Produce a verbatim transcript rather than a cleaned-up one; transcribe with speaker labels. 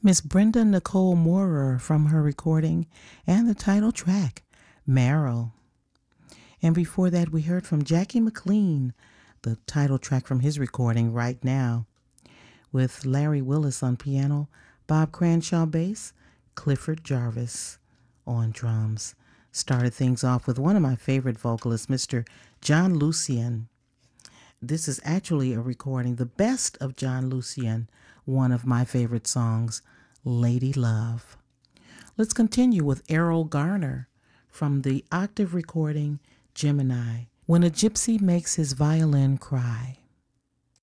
Speaker 1: Miss Brenda Nicole Moorer from her recording and the title track, Marrow. And before that, we heard from Jackie McLean, the title track from his recording, Right Now, with Larry Willis on piano, Bob Cranshaw bass, Clifford Jarvis on drums. Started things off with one of my favorite vocalists, Mister John Lucien. This is actually a recording, the best of John Lucien, one of my favorite songs, Lady Love. Let's continue with Errol Garner from the octave recording Gemini, When a Gypsy Makes His Violin Cry.